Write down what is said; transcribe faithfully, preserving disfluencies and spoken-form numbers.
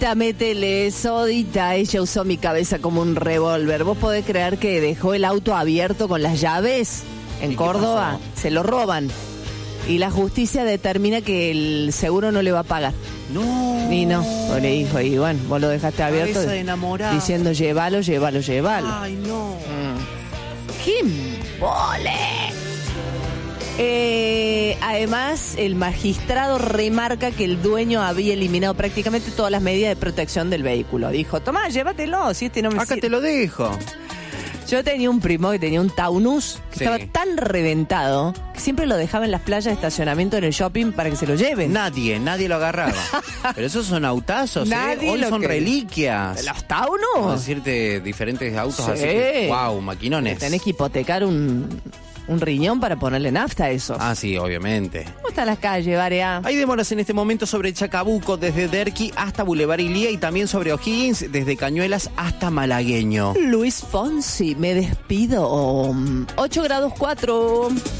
Sodita, métele, Sodita. Ella usó mi cabeza como un revólver. ¿Vos podés creer que dejó el auto abierto con las llaves en Córdoba? Se lo roban. Y la justicia determina que el seguro no le va a pagar. No. Y no, pues le dijo, y bueno, vos lo dejaste abierto. Cabeza de enamorado. Diciendo, llévalo, llévalo, llévalo. Ay, no. Mm. ¡Qué mole! Eh, además, el magistrado remarca que el dueño había eliminado prácticamente todas las medidas de protección del vehículo. Dijo, tomá, llévatelo, si este no me Acá sirve. te lo dejo. Yo tenía un primo que tenía un Taunus que Sí. estaba tan reventado que siempre lo dejaba en las playas de estacionamiento en el shopping para que se lo lleven. Nadie, nadie lo agarraba. Pero esos son autazos, Nadie ¿eh? Hoy lo son que- reliquias. ¿Los Vamos a Taunus? decirte diferentes autos Sí. así que, wow, maquinones. Tenés que hipotecar un, un riñón para ponerle nafta a esos. Ah, sí, obviamente. ¿Cómo están las calles, Varea? Hay demoras en este momento sobre Chacabuco, desde Derqui hasta Boulevard Ilía, y también sobre O'Higgins, desde Cañuelas hasta Malagueño. Luis Fonsi, me despido. ocho grados cuatro.